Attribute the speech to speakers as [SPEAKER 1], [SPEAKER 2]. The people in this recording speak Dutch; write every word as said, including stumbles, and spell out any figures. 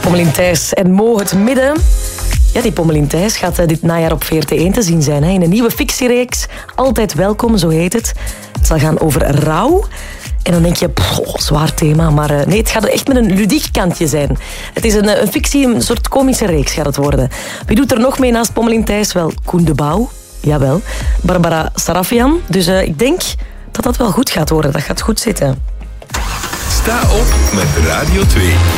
[SPEAKER 1] Pommelien Thijs en Mo het Midden. Ja, die Pommelien Thijs gaat uh, dit najaar op V R T één te zien zijn. Hè, in een nieuwe fictiereeks. Altijd welkom, zo heet het. Het zal gaan over rouw. En dan denk je, pff, zwaar thema. Maar uh, nee, het gaat er echt met een ludiek kantje zijn. Het is een, een fictie, een soort komische reeks gaat het worden. Wie doet er nog mee naast Pommelien Thijs? Wel, Koen de Bouw. Jawel. Barbara Sarafian. Dus uh, ik denk dat dat wel goed gaat worden. Dat gaat goed zitten.
[SPEAKER 2] Sta op met Radio twee.